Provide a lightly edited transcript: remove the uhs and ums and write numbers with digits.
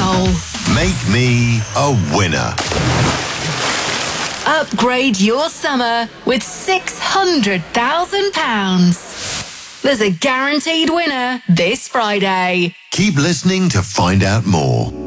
goal. Make me a winner. Upgrade your summer with £600,000. There's a guaranteed winner this Friday. Keep listening to find out more.